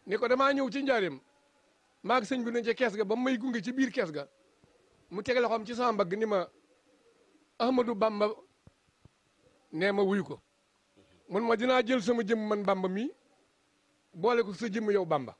ni ko damaa ñëw ci njaareem maag sëñ bi nañ ca kees ga ba may gunge ci biir kees ga mu teg loxoom ci sama mbagg ni ma Ahmadou Bamba nee ma wuyu ko mun ma dinaa jël sama jëmm man Bamba mi boole ko sa jëmm yow Bamba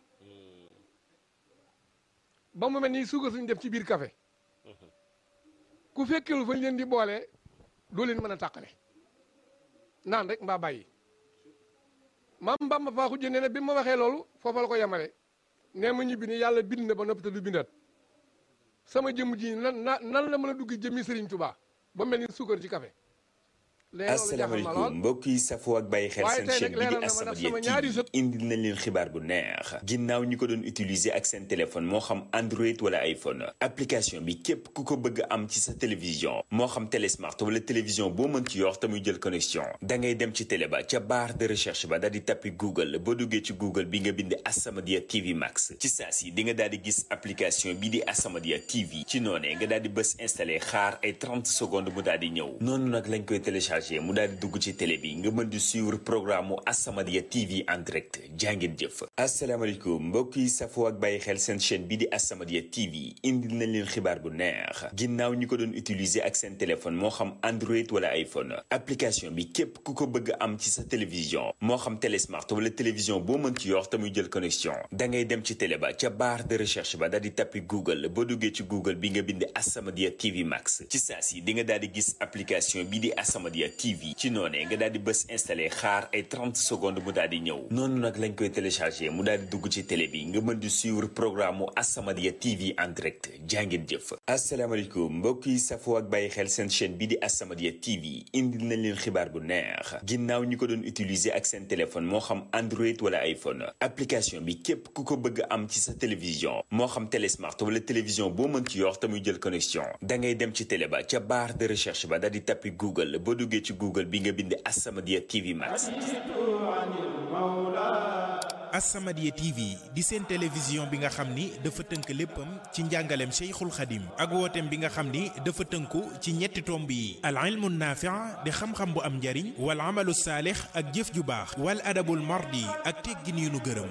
ba mu mel ni suukar suñ def ci biir café ku fekkelu fañ leen di boole doo leen mën a tàqale naan rek mbaa bàyyi maam Bamba faa xujje nee na bi ma waxee loolu foofa la ko yemale nee ma ñibbi ni yàlla bind na ba noppi te du bindaat sama jëmm ji nan la mën a dugg jëmmi Serigne Touba ba mel ni suukar ci café asalaamaaleykum mbokk yi safoo ak bàyyi xel seen chaîne bi di As-Samadiyya TV indil nañ leen xibaar bu neex ginnaaw ñi ko doon utiliser ak seen téléphone moo xam Android wala iPhone application bi képp ku ko bëgg am ci sa télévision moo xam télé smart wala télévision boo mën ci yor te muy jël connexion da ngay dem ci télé ba ca barre de recherche ba daal di tappi Google boo duggee ci Google bi nga bind As-Samadiyya TV Max ci saa si di nga daal di gis application bi di As-Samadiyya TV ci noonee nga daal di bës installé xaar ay 30 secondes mu daal di ñëw noonu nag lañ koy téléchargé mu daal di dugg ci télé bi nga mën di suivre programme mu As-Samadiyya TV en direct jàngeen jëf asalaamaaleykum mbokk yi safoo ak bàyyi xel seen chaîne bi di As-Samadiyya TV indil nañ leen xibaar bu neex ginnaaw ñi ko doon utiliser ak seen téléphone moo xam Android wala iPhone application bi képp ku ko bëgg am ci sa télévision moo xam télé smart wala télévision boo mën ci yor te muy jël connexion da ngay dem ci télé ba ca barre de recherche ba daal di tappi Google boo duggee ci Google bi nga bind As-Samadiyya TV Max ci saa si di nga daal di gis application bi di As-Samadiyya TV ci noonee nga daal di bës installé xaar ay 30 secondes mu daal di ñëw noonu nag lañ koy téléchargé mu daal di dugg ci télé bi nga mën di suivre programme mu As-Samadiyya TV en direct jàngeen jëf asalaamaaleykum mbokk yi safoo ak bàyyi xel seen chaîne bi di As-Samadiyya TV indil nañ leen xibaar bu neex ginnaaw ñi ko doon utiliser ak seen téléphone moo xam Android wala iPhone application bi képp ku ko bëgg am ci sa télévision moo xam télé smart wala télévision boo mën ci yor te muy jël connexion da ngay dem ci télé ba ca barre de recherche ba daal di tappi Google boo duggee ci Google bi nga bind As-Samadiyya TV Max. As-Samadiyya TV di seen télévision bi nga xam ni dafa tënk léppam ci njàngaleem Cheikhul Khadim ak wooteem bi nga xam ni dafa tënku ci ñetti tomb yi al ilmu naafi' di xam-xam bu am njariñ wal amalu saalix ak jëf ju baax wal adabul mardi ak teggin yu nu gërëm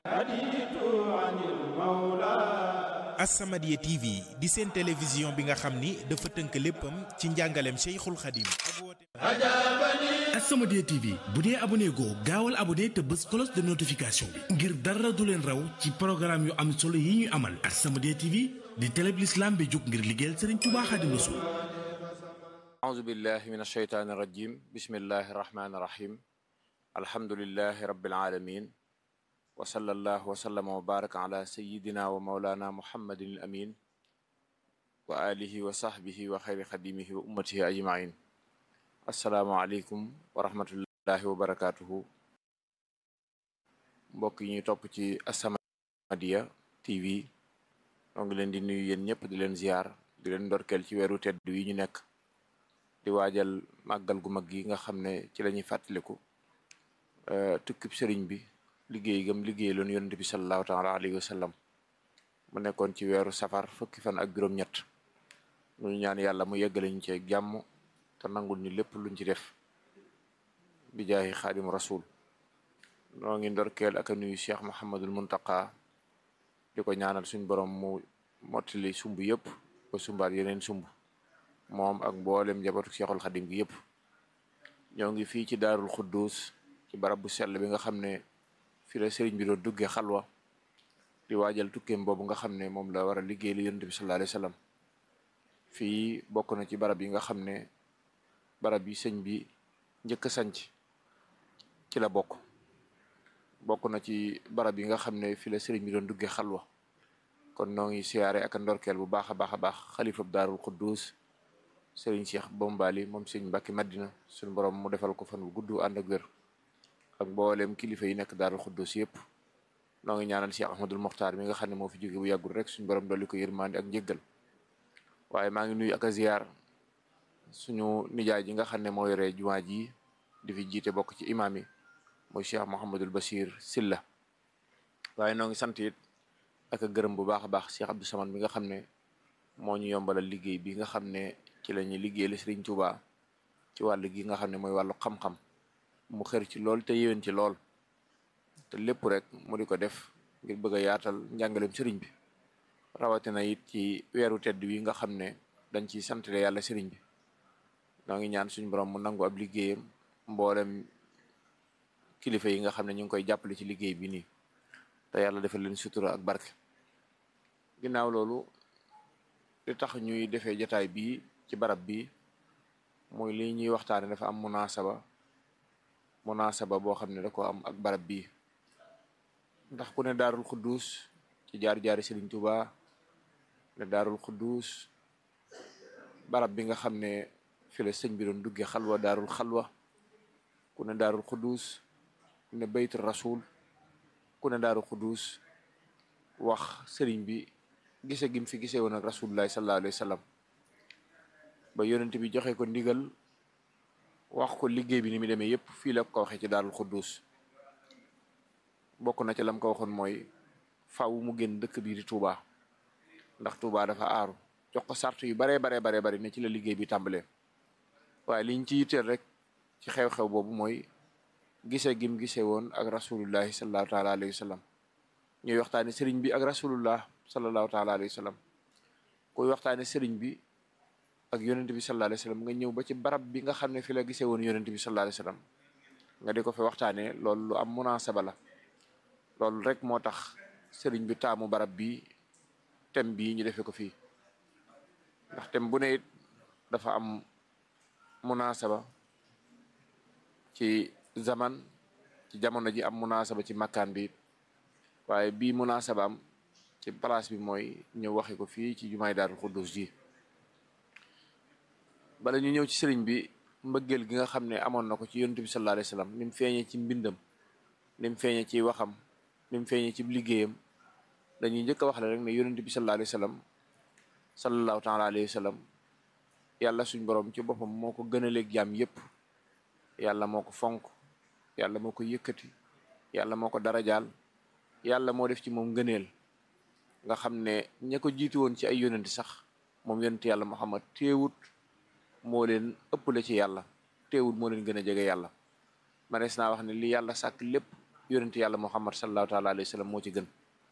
As-Samadiyya TV di seen télévision bi nga xam ni dafa tënk léppam ci njàngaleem Cheikhul Khadim ak wooteem As-Samadiyya TV bu dee abonné goo gaawal abonné te bës cloche de notification bi ngir dara du leen raw ci programme yu am solo yi ñuy amal As-Samadiyya TV di télé bi l'islam bi jóg ngir liggéeyal Serigne Touba Xaadimu Rasuul. a'uuzu billahi mina shaytaani rajiim bismillahi rahmaani rahiim alhamdulillahi rabbil aalamiin wa sallallahu wa sallama wa baraka ala sayyidina wa mawlana muhammadin al amin wa alihi wa sahbihi wa xayri xadimihi wa ummatihi ajmain asalaamaaleykum wa rahmatullahi wa barakatuhu mbokk yi ñuy topp ci As-Samadiyya TV ñoo ngi leen di nuyu yéen ñëpp di leen ziar di leen ndorkeel ci weeru tedd yi ñu nekk di waajal màggal gu mag gi nga xam ne ci la ñuy fàttaliku tukkib sëriñ bi liggéey gam liggéey loon yonent bi sallallahu taala alayhi wa sallam mu nekkoon ci weeru safar fukki fan ak juróom-ñett ñu ñaan yàlla mu yeggale ñu ci jàmm te nangul ñu lépp luñ ci def bi jaahi xaadim rasul noo ngi ndorkeel ak a nuyu Cheikh Mouhamadul Muntaqa di ko ñaanal suñ borom mu mottali sumb yëpp ba sumbaat yeneen sumb moom ak mboolem njabootu Cheikhul Xadim gi yëpp ñoo ngi fii ci Daarul Xuddus ci barab bu sell bi nga xam ne fi la sëriñ bi doon duggee xalwa di waajal tukkeem boobu nga xam ne moom la war a liggéey li yonent bi sallallahu alayhi wa sallam fii bokk na ci barab yi nga xam ne barab yi sëñ bi njëkk a sanc ci la bokk na ci barab yi nga xam ne fi la sëriñ bi doon duggee xalwa kon noo ngi siyaare ak ndorkeel bu baax a baax xalifab Daarul Xuddus sëriñ Cheikh Bombali moom sëñ Mbàkke Madina suñu borom mu defal ko fan bu gudd ànd ak wér ak mboolem kilifa yi nekk Daarul Xuddus yëpp noo ngi ñaanal Cheikh Ahmadul Mokhtar mi nga xam ne moo fi jóge bu yàggul rek suñu borom dolli ko yërmande ak njëggal waaye maa ngi nuyu ak a ziyaar suñu nijaay ji nga xam ne moo yore jumaa ji di fi jiite bokk ci imaam yi mooy Cheikh Mouhamadul Bachir Silla waaye noo ngi sant it ak a gërëm bu baax a baax Cheikh Abdou Samane bi nga xam ne moo ñu yombalal liggéey bi nga xam ne ci la ñuy liggéeyal Serigne Touba ci wàll gi nga xam ne mooy wàllu xam-xam mu xër ci lool te yéwén ci lool te lépp rek mu di ko def ngir bëgg a yaatal njàngaleem sëriñ bi rawatina it ci weeru tedd wi nga xam ne dañ ciy santale yàlla sëriñ bi noo ngi ñaan suñu borom mu nangu ab liggéeyam mboolem kilifa yi nga xam ne ñu ngi koy jàppale ci liggéey bi nii te yàlla defal leen sutura ak barke. ginnaaw loolu li tax ñuy defee jataay bii ci barab bi mooy li ñuy waxtaane dafa am munaasaba boo xam ne da ko am ak barab bii ndax ku ne daarul xudduus ci jaar-jaari Sëriñ Tuubaa ne daarul xudduus barab bi nga xam ne fi la sëñ bi doon duggee xalwa daarul xalwa ku ne daarul xudduus ne baytul rasul ku ne daarul xudduus wax sëriñ bi gise gim fi gisee woon ak rasulullahi sallallahu alayhi wa sallam ba yonent bi joxe ko ndigal wax ko liggéey bi ni mu demee yépp fii la ko waxee ci daarul xudduus bokk na ci lam ko waxoon mooy faaw mu génn dëkk bii di Touba ndax Touba dafa aaru jox ko sart yu baree bari ne ci la liggéey bi tàmbalee waaye liñ ci yitteel rek ci xew-xew boobu mooy gise gim gisee woon ak rasulullahi sallallahu taala alayhi wa sallam ñuy waxtaane sëriñ bi ak rasulullah sallallahu taala alayhi wa sallam kuy waxtaane sëriñ bi ak yonent bi sallallahu alayhi wa sallam nga ñëw ba ci barab bi nga xam ne fi la gisee woon yonent bi sallallahu alayhi wa sallam nga di ko fi waxtaanee loolu lu am munaasaba la loolu rek moo tax sëriñ bi taamu barab bi thème bii ñu defee ko fii ndax thème bu ne it dafa am munaasaba ci zaman ci jamono ji am munaasaba ci makkaan bi waaye bii munaasaba am ci place bi mooy ñëw waxe ko fii ci jumaay daarul xuddus ji bala ñu ñëw ci sëriñ bi mbëggeel gi nga xam ne amoon na ko ci yonent bi sallallahu alayhi wa sallam ni mu feeñee ci mbindam ni mu feeñee ci waxam ni mu feeñee ci liggéeyam dañuy njëkk a wax la rek ne yonent bi sallallahu alayhi wa sallam sallallahu taala alayhi wa sallam yàlla suñ borom ci boppam moo ko gënaleeg jaam yépp yàlla moo ko fonk yàlla moo ko yëkkati yàlla moo ko darajaal yàlla moo def ci moom ngëneel nga xam ne ña ko jiitu woon ci ay yonent sax moom yonent yàlla Muhammad teewut moo leen ëppale ci yàlla teewut moo leen gën a jege yàlla manees naa wax ne li yàlla sàkk lépp yonent yàlla Muhammad sallallahu taala alayhi wa sallam moo ci gën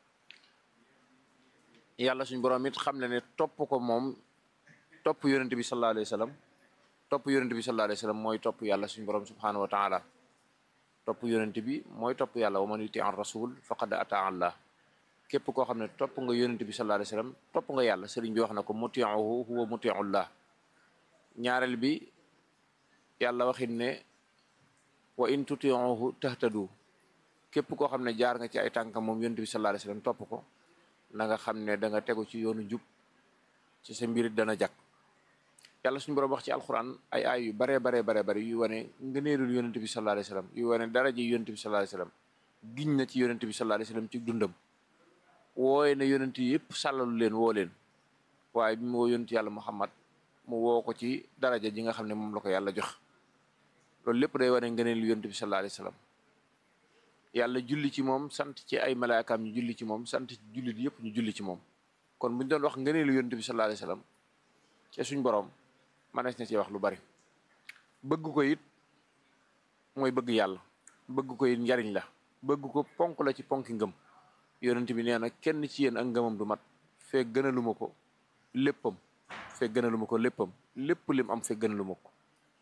yàlla suñ borom it xam ne topp ko moom topp yonent bi sallallahu alayhi wa sallam topp yonent bi sallallahu alayhi wa sallam mooy topp yàlla suñ borom subhanahu wa taala topp yonent bi mooy topp yàlla wa man yuti an rasul faqad ata allah képp koo xam ne topp nga yonent bi sallallahu alayhi wa sallam topp nga yàlla sëriñ bi wax na ko mutiuhu huwa mutiullah ñaareel bi yàlla waxit ne wa in tutiuhu tahtadu képp koo xam ne jaar nga ci ay tànkam moom yonent bi sallallahu alayhi wa sallam topp ko na nga xam ne da nga tegu ci yoonu jub ci sa mbirit dana jag yàlla suñu borom wax ci alquran ay yu bare yu wane ngëneelul yonent bi sallallahu alayhi wa sallam yu wane daraja yonent bi sallallahu alayhi wa sallam giñ na ci yonent bi sallallahu alayhi wa sallam ci dundam wooye ne yonent yi yëpp sàllalu leen woo leen waaye bi mu woo yonent yàlla Muhammad mu woo ko ci daraja ji nga xam ne moom la ko yàlla jox loolu lépp day wane ngëneelul yonent bi sallallahu alayhi wa sallam yàlla julli ci moom sant ci ay malaakaam ñu julli ci moom sant ci jullit yëpp ñu julli ci moom kon bu ñu doon wax ngëneelu yonent bi sallallahu alayhi wa sallam ci suñ borom manees na ci wax lu bari bëgg ko it mooy bëgg yàlla bëgg ko it njariñ la bëgg ko ponk la ci ponki ngëm yonent bi nee na kenn ci yéen ak ngëmam du mat fee gënaluma ko léppam fee gënaluma ko léppam lépp lim am fee gënaluma ko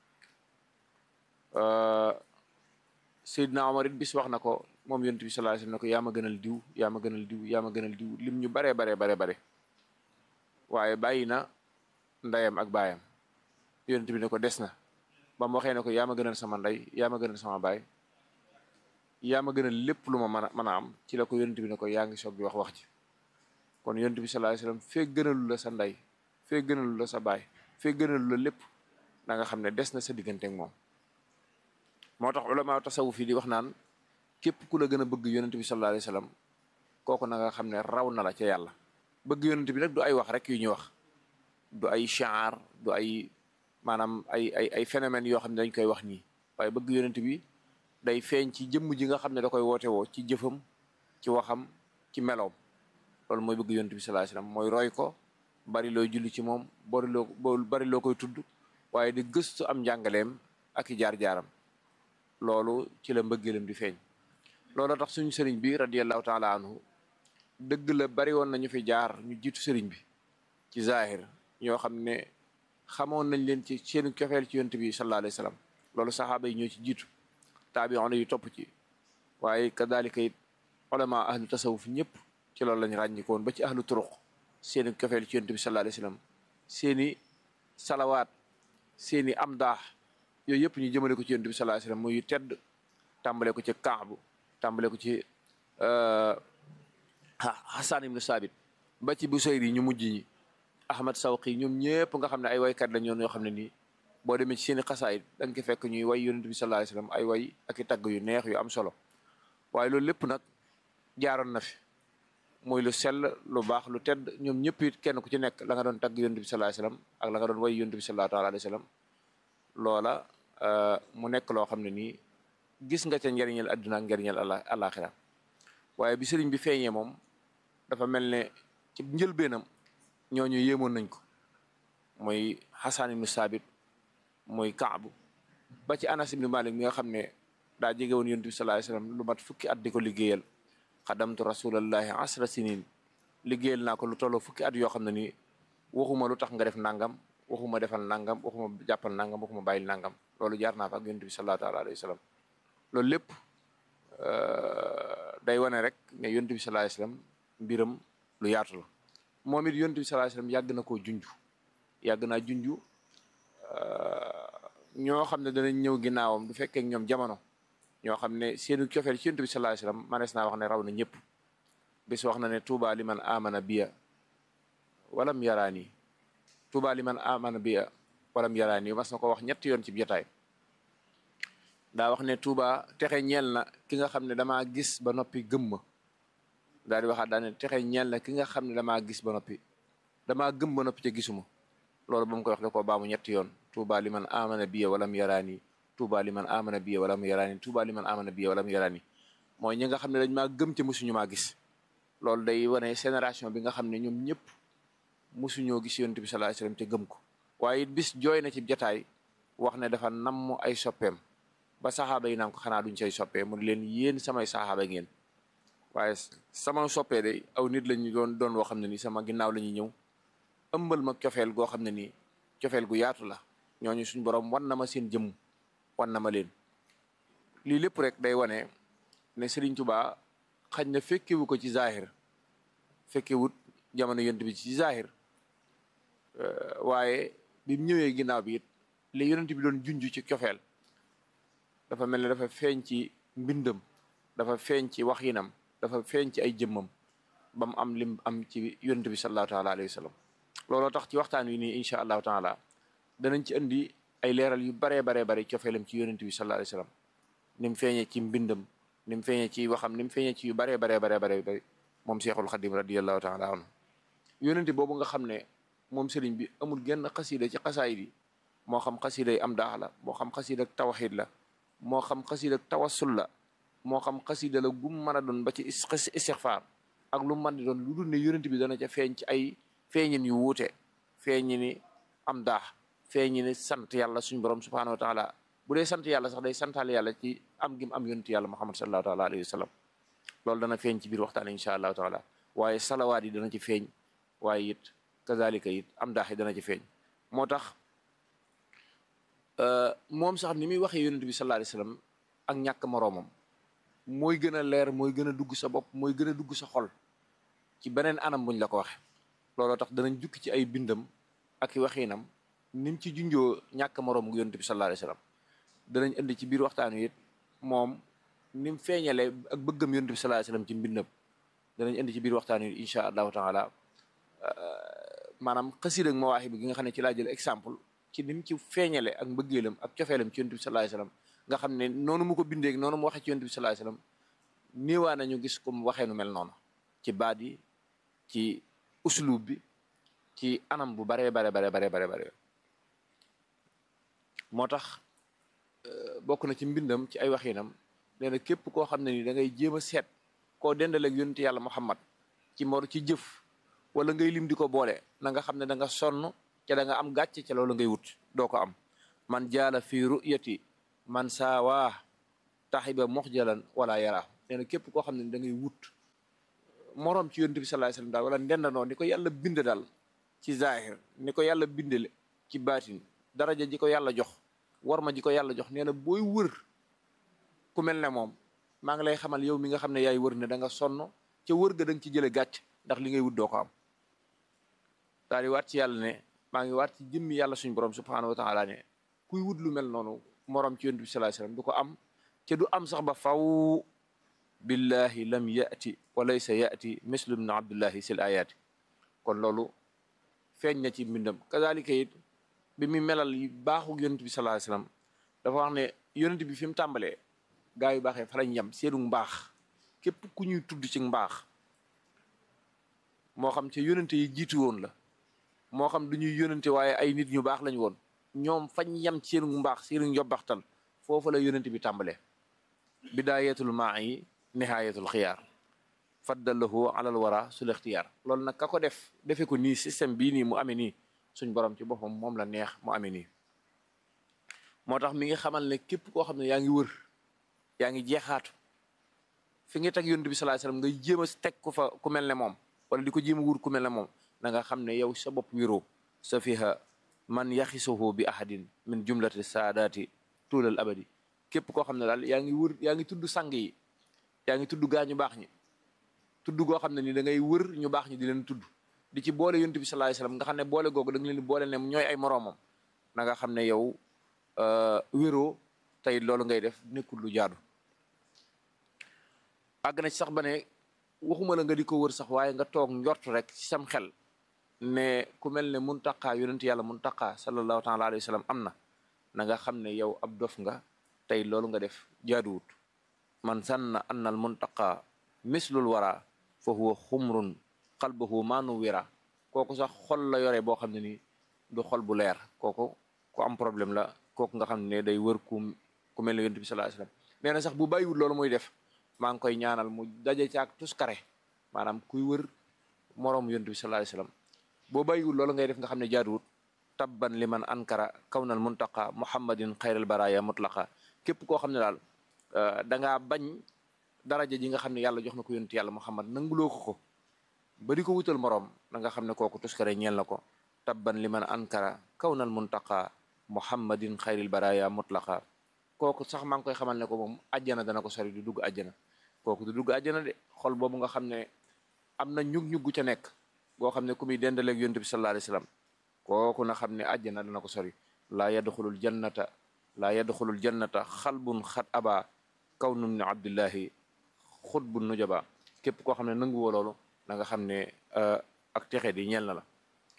Seydina Omar it bis wax na ko moom yonent bi sallallahu alayhi wasallam ne ko yaa ma gënal diw yaa ma gënal diw yaa ma gënal diw lim ñu bare waaye bàyyi na ndeyam ak baayam yonent bi ne ko des na ba mu waxee ne ko yaa ma gënal sama ndey yaa ma gënal sama baay yaa ma gënal lépp lu ma mën a am ci la ko yonent bi ne ko yaa ngi soog di wax ji kon yonent bi sallallahu alayhi wasallam fee gënalu la sa ndey fee gënalu la sa baay fee gënalu la lépp da nga xam ne des na sa diggante ak moom moo tax ulama tasawuf yi di wax naan képp ku la gën a bëgg yonent bi sallallahu alayhi wasallam kooku na nga xam ne raw na la ca yàlla bëgg yonent bi nag du ay wax rek yu ñuy wax du ay shaar du ay maanaam ay phénomènes yoo xam ne dañ koy wax nii waaye bëgg yonent bi day feeñ ci jëmm ji nga xam ne da koy woote woo ci jëfam ci waxam ci meloom loolu mooy bëgg yonent bi sallallahu alayhi wasallam mooy roy ko bari looy julli ci moom bari loo koy tudd waaye di gëstu am njàngaleem ak i jaar-jaaram loolu ci la mbëggeelam di feeñ loolu tax suñu sëriñ bi radiyallahu taala anhu dëgg la bari woon nañu fi jaar ñu jiitu sëriñ bi ci zahir ñoo xam ne xamoon nañ leen ci seenu cofeel ci yonent bi sallallahu alayhi wa sallam loolu saxaaba yi ñoo ci jiitu taabi'oon yu topp ci waaye kadalika it ulama ahlu tasawuf ñëpp ci loolu lañ ràññikoon ba ci ahlu turuq seeni cofeel ci yonent bi sallallahu alayhi wa sallam seeni salawaat seeni amdaax yooyu yëpp ñu jëmale ko ci yonent bi sallallahu alayhi wa sallam muy tedd tàmbale ko ci Kaabu tàmbale ko ci Hassan ibnu Saabit ba ci Busayri ñu mujj ñi Ahmad Sawqi ñoom ñëpp nga xam ne ay waykat la ñoon yoo xam ne nii boo demee ci seeni xasaayid da nga ko fekk ñuy way yonent bi sallallahu alayhi wa sallam ay way ak i tagg yu neex yu am solo waaye loolu lépp nag jaaroon na fi muy lu sell lu baax lu tedd ñoom ñëpp it kenn ku ci nekk la nga doon tagg yonent bi sallallahu alayhi wa sallam ak la nga doon way yonent bi sallallahu alayhi wa sallam loola mu nekk loo xam ne nii gis nga ca njariñal àdduna ak njariñal àllaaxira waaye bi sëriñ bi feeñee moom dafa mel ne ci njëlbeenam ñooñu yéemoon nañ ko muy Hassan ibnu Saabit muy Kaabu ba ci Anas ibnu Malik mi nga xam ne daa jege woon yonent bi sallallahu alayhi wasallam lu mat fukki at di ko liggéeyal xadamtu rasulallahi asra sinin liggéeyal naa ko lu tolloo fukki at yoo xam ne nii waxuma lu tax nga def nangam waxuma defal nangam waxuma jàppal nangam waxuma bàyyil nangam loolu jaar naa fa ak yonent bi sallallahu alayhi wasallam loolu lépp day wane rek ne yonent bi sallallahu alayhi wasallam mbiram lu yaatu la moom it yonent bi sallallahu alayhi wasallam yàgg na koo junj yàgg naa junj ñoo xam ne danañ ñëw ginnaawam du fekkee ñoom jamono ñoo xam ne seenu cofeel ci yonent bi sallallahu alayhi wasallam manees naa wax ne raw na ñëpp bis wax na ne tuuba liman amana biya walam yaraani tuuba liman amana biya walam yaraani mas na ko wax ñetti yoon ci jotaay daa wax ne tuuba texe ñeel na ki nga xam ne damaa gis ba noppi gëm ma daal di waxaat daa ne texe ñeel na ki nga xam ne damaa gis ba noppi damaa gëm ba noppi ca gisuma loolu ba mu koy wax da koo baamu ñetti yoon tuuba liman amana biya walam yaraani tuuba liman amana biya walam yaraani tuuba liman amana biya walam yaraani mooy ñi nga xam ne dañ maa gëm ca mosuñu maa gis loolu day wane génération bi nga xam ne ñoom ñëpp mosuñoo gis yonent bi sallallahu alayhi wasallam te gëm ko waaye it bis jooy na ci jataay wax ne dafa namm ay soppeem ba saxaaba yi naan ko xanaa duñ say soppee mu leen yéen samay saxaaba ngeen waaye sama soppee de aw nit lañu doon woo xam ne nii sama ginnaaw la ñuy ñëw ëmbal ma cofeel goo xam ne nii cofeel gu yaatu la ñooñu suñ borom wan na ma seen jëmm wan na ma leen lii lépp rek day wane ne Serigne Touba xañ na fekkewu ko ci zahir fekkewut jamono yonent bi ci zahir waaye bi mu ñëwee ginnaaw bi it li yonent bi doon junj ci cofeel dafa mel ne dafa feeñ ci mbindam dafa feeñ ci waxinam dafa feeñ ci ay jëmmam ba mu am lim am ci yonent bi sallallahu taala alayhi wa sallam looloo tax ci waxtaan wi nii incha allahu taala danañ ci indi ay leeral yu baree bare cofeelam ci yonent bi sallallahu alayhi wa sallam ni mu feeñee ci mbindam ni mu feeñee ci waxam ni mu feeñee ci yu baree bare moom Seexul Xadim radiyallahu taala anhu yonent boobu nga xam ne moom sëriñ bi amul genn xasida ci xasaayid yi moo xam xasida yi am daax la moo xam xasida ak tawxiid la moo xam xasida ak tawassul la moo xam xasida la gum mën a doon ba ci istixfaar ak lu mën di doon lu dul ne yonent bi dana ca feeñ ci ay feeñin yu wuute feeñi ni am daax feeñi ni sant yàlla suñu borom subhanahu wa taala bu dee sant yàlla sax day santaal yàlla ci am gim am yonent yàlla muhammad sallallahu taala alayhi wa sallam loolu dana feeñ ci biir waxtaan insha allahu taala waaye salawaat yi dana ci feeñ waaye it kazalika it am daax yi dana ci feeñ moo tax moom sax ni muy waxee yonent bi sallallahu alayhi wa sallam ak ñàkk moroomam mooy gën a leer mooy gën a dugg sa bopp mooy gën a dugg sa xol ci beneen anam buñ la ko waxe looloo tax danañ jukki ci ay bindam ak i waxiinam ni mu ci junjoo ñàkk moroom gu yonent bi sallallahu alayhi wa sallam danañ indi ci biir waxtaan wi it moom ni mu feeñale ak bëggam yonent bi sallallahu alayhi wa sallam ci mbindam danañ indi ci biir waxtaan wi incha allahu taala maanaam xasida ak mawaahibi gi nga xam ne ci laa jël exemple ci ni mu ci feeñale ak mbëggeelam ak cofeelam ci yonent bi sallallahu alayhi wa sallam nga xam ne noonu mu ko bindee noonu mu waxee ci yonent bi sallallahu alayhi wa sallam néewaa nañu gis ko mu waxee nu mel noonu ci baat yi ci uslub bi ci anam bu bare moo tax bokk na ci mbindam ci ay waxinam nee na képp koo xam ne ni da ngay jéem a seet koo dendaleeg yonent yàlla Muhammad ci mor ci jëf wala ngay lim di ko boole na nga xam ne da nga sonn ca da nga am gàcce ca loolu ngay wut doo ko am man jaala fi ru'yati man saawaa taxiba moxjalan wala yaraa nee na képp koo xam ne da ngay wut moroom ci yonent bi sallallahu alayhi wasallam daal wala ndendandoo ni ko yàlla bind daal ci zahir ni ko yàlla bindale ci baatin daraja ji ko yàlla jox warma ji ko yàlla jox nee na booy wër ku mel ne moom maa ngi lay xamal yow mi nga xam ne yaay wër ne da nga sonn ca wër ga da nga ci jële gàcc ndax li ngay wut doo ko am daal di waat ci yàlla ne maa ngi waat ci jëmmi yàlla suñu borom subhanahu wa taala ne kuy wut lu mel noonu moroom ci yonent bi sallallahu alayhi wasallam du ko am ca du am sax ba faw billahi lam yati wa laysa yati mislu ibn abdullahi sil ayati kon loolu feeñ na ci mbindam kazalika it bi mu melal baaxu yonent bi sallallahu alayhi wasallam dafa wax ne yonent bi fi mu tàmbalee gaa yu baaxee fa lañ yem seenu mbaax képp ku ñuy tudd ci mbaax moo xam ci yonente yi jiitu woon la moo xam du ñuy yonente waaye ay nit ñu baax lañ woon ñoom fañ yem ci seenu mbaax seenu njobbaxtal foofu la yonente bi tàmbalee bidaayatul maa yi nihayatul xiyaar faddalahu alal wara sul ixtiyaar loolu nag ka ko defe ko nii système bii nii mu amee nii suñ borom ci boppam moom la neex mu amee nii moo tax mi ngi xamal ne képp koo xam ne yaa ngi wër yaa ngi jeexaatu fi nga teg yonent bi sallallahu alayhi wasallam nga jéem a teg ku fa ku mel ne moom wala di ko jéem a wur ku mel ne moom na nga xam ne yow sa bopp wéroo sa fiha man yaxisuhu bi ahadin min jumlati saadaati tuulal abadi képp koo xam ne daal yaa ngi wër yaa ngi tudd sang yi yaa ngi tudd gaa ñu baax ñi tudd goo xam ne ni da ngay wër ñu baax ñi di leen tudd di ci boole yonent bi sallallahu alayhi wasallam nga xam ne boole googu da nga leen di boole ne ñooy ay moroomam na nga xam ne yow wéroo tey loolu ngay def nekkul lu jaadu àgg na ci sax ba ne waxuma la nga di ko wër sax waaye nga toog njort rek ci sam xel ne ku mel ne Muntaqa yonent yàlla Muntaqa sallallahu taala alayhi wasallam am na nga xam ne yow ab dof nga tey loolu nga def jaaduwut man sanna anna al Muntaqa mislul wara fa huwa xumrun qalbuhu maanu wira kooku sax xol la yore boo xam ne ni du xol bu leer kooku ku am problème la kooku nga xam ne day wër ku mel ne yonent bi sallallahu alayhi wasallam nee na sax bu bàyyiwul loolu muy def maa ngi koy ñaanal mu daje caag tuskare maanaam kuy wër moroom yonent bi sallallahu alayhi wasallam boo bàyyiwul loolu ngay def nga xam ne jaaduwut tabban liman ankara kawnal muntaqa muhammadin xayral baraya mutlaqa képp koo xam ne daal da ngaa bañ daraja ji nga xam ne yàlla jox na ko yonent yàlla muhammad nanguloo ko ba di ko wutal moroom da nga xam ne kooku tuskare ñeel na ko tabban liman ankara kawnal muntaqa muhammadin xayril baraya mutlaqa kooku sax maa ngi koy xamal ne ko moom àjjana dana ko sori du dugg àjjana kooku du dugg àjjana de xol boobu nga xam ne am na ñug-ñuggu ca nekk boo xam ne ku muy dendaleeg yonent bi sallallahu alayhi wasallam kooku na xam ne àjjana dana ko sori laa yadxulul jannata xalbun xat aba kawnum ni abdillahi xutbun nujaba képp koo xam ne nanguwoo loolu na nga xam ne ak texe di ñeel na la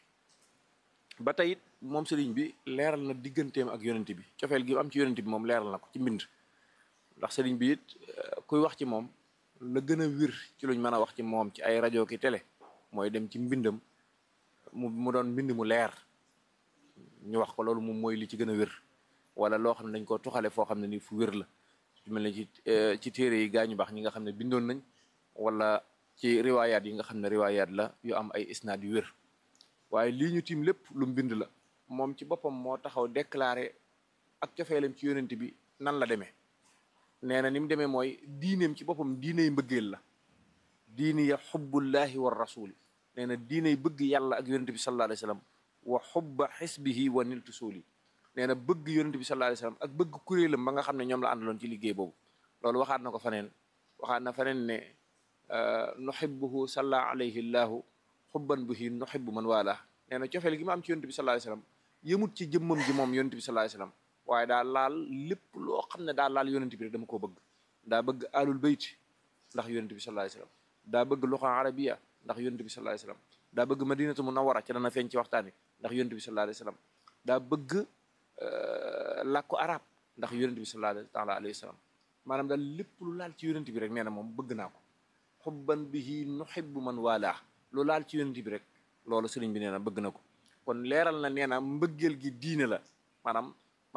ba tey it moom sëriñ bi leeral na digganteem ak yonent bi cofeel gi am ci yonent bi moom leeral na ko ci mbind ndax sëriñ bi it kuy wax ci moom la gën a wir ci luñ mën a wax ci moom ci ay rajo ki télé mooy dem ci mbindam mu doon mbind mu leer ñu wax ko loolu moom mooy li ci gën a wér wala loo xam ne dañ ko tuxale foo xam ne ni fu wér la su mel ne ci téere yi gaañu baax ñi nga xam ne bindoon nañ wala ci riwaayaat yi nga xam ne riwaayaat la yu am ay isnaad yu wér waaye lii ñu tiim lépp lu mbind la moom ci boppam moo taxaw déclaré ak cofeelam ci yonent bi nan la demee nee na ni mu demee mooy diineem ci boppam diiney mbëggeel la diini ya xubbullahi wa rasuli nee na diiney bëgg yàlla ak yonent bi sallallahu alayhi wasallam wa xubba xisbihi wa niltu suuli nee na bëgg yonent bi sallallahu alayhi wasallam ak bëgg kuréelam ba nga xam ne ñoom la àndaloon ci liggéey boobu loolu waxaat na ko faneen waxaat na faneen ne nuhibbuhu salla alayhi llahu xubban bihi nuhibbu man wala nee na cofeel gi ma am ci yonent bi sallallahu alayhi wasallam yëmut ci jëmmam ji moom yonent bi sallallahu alayhi wasallam waaye daa laal lépp loo xam ne daa laal yonent bi rek dama koo bëgg daa bëgg alul bayti ndax yonent bi sallallahu alayhi wasallam daa bëgg luxa arabiya ndax yonent bi sallallahu alayhi wasallam daa bëgg madinatu munawwara ci dana feeñ ci waxtaani ndax yonent bi sallallahu alayhi wasallam daa bëgg làkku arab ndax yonent bi sallallahu alayhi wasallam maanaam daal lépp lu laal ci yonent bi rek nee na moom bëgg naa ko xubban bihi nuhibbu man wala lu laal ci yonent bi rek loolu sëriñ bi nee na bëgg na ko kon leeral na nee na mbëggeel gi diine la maanaam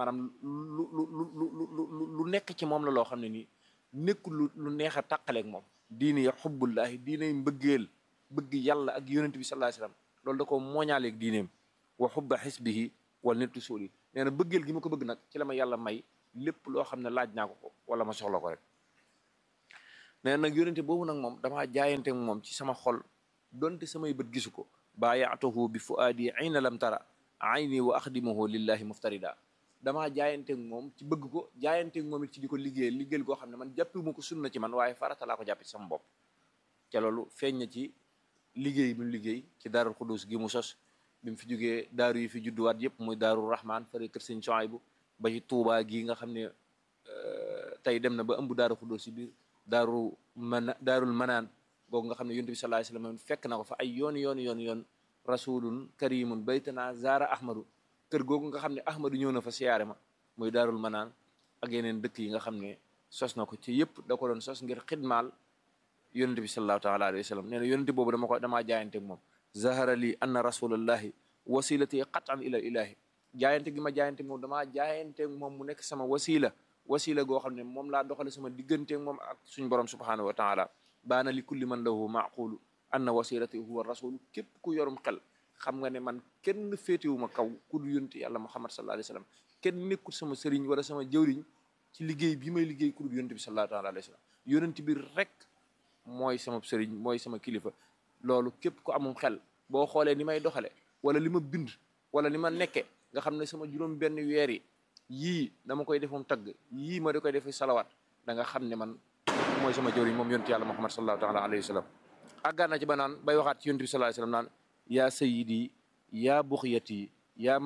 lu nekk ci moom la loo xam ne nii nekkul lu neex a tàqaleeg moom diine ya xubbullahi diiney mbëggeel bëgg yàlla ak yonent bi sallallahu alayhi wasallam loolu da ko mooñaaleeg diineem wa xubba xisbihi wal nittu suuli nee na bëggeel gi ma ko bëgg nag ci la ma yàlla may lépp loo xam ne laaj naa ko wala ma soxla ko rek nee nag yonente boobu nag moom damaa jaayante moom ci sama xol donte samay bët gisu ko baayaatuhu bi fuaadi ayna lam tara ayni wa axdimuhu lillahi muftarida damaa jaayante moom ci bëgg ko jaayante moom it ci di ko liggéeyal koo xam ne man jàppewuma ko sunna ci man waaye farata laa ko jàppe ci sama bopp ca loolu feeñ na ci liggéey bi mu liggéey ci daarul xudus gi mu sos bi mu fi jógee daaru yi fi judduwaat yëpp muy daaru rahman fari kër sëñ Suwaybu ba ci Tuubaa gi nga xam ne tey dem na ba ëmb daaru xudus ci biir daarul manaan googu nga xam ne yonent bi sallallahu alayhi wasallam fekk na ko fa ay yoon rasulun karimun baytana zaara ahmadu kër googu nga xam ne ahmadu ñëw na fa siyaare ma muy daarul manaan ak yeneen dëkk yi nga xam ne sos na ko ci yëpp da ko doon sos ngir xidmaal yonent bi sallallahu taala alayhi wa sallam nee na yonent boobu damaa jaayante moom zahara li anna rasulallahi wasilati qatan ila ilahi jaayante gi ma jaayante moom damaa jaayante moom mu nekk sama wasila goo xam ne moom laa doxale sama diggante moom ak suñu borom subhanahu wa taala baana li kulli man lahu maqulu anna wasilati huwa rasulu képp ku yorum xel xam nga ne man kenn féetewuma kaw ku du yonent yàlla muhammad sallallahu alayhi wa sallam kenn nekkul sama sëriñ wala sama jëwriñ ci liggéey bi may liggéey ku du yonent bi sallallahu taala alayhi wa sallam yonent bi rek mooy sama sëriñ mooy sama kilifa loolu képp ku amum xel boo xoolee ni may doxale wala li ma bind wala li ma nekke nga xam ne sama juróom benn weer yi yii dama koy defum tagg yii ma da koy defe salawaat da nga xam ne man mooy sama jëwriñ moom yonent yàlla muhammad sallallahu taala alayhi wa sallam àggaan na ci ba naan bay waxaat ci yonent bi sallallahu alayhi wa sallam naan yaa sayyidi yaa buxyati yaa